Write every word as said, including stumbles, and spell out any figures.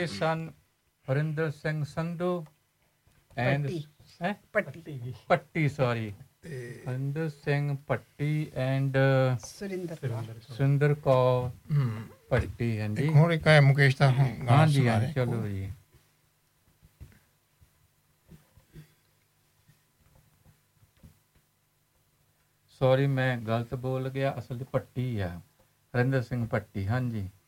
ਇਹ ਸਨ Harinder Singh Sandhu and Patti Patti sorry Harinder Singh Patti and Surinder Surinder Kaur ਪੱਟੀ ਹਾਂਜੀ ਹੋਰ ਇੱਕ ਹੈ ਮੁਕੇਸ਼ ਦਾ ਹਾਂਜੀ ਹਾਂ ਚਲੋ ਜੀ ਸੌਰੀ ਮੈਂ ਗਲਤ ਬੋਲ ਗਿਆ ਅਸਲ 'ਚ ਪੱਟੀ ਆ ਹਰਿੰਦਰ ਸਿੰਘ ਪੱਟੀ ਹਾਂਜੀ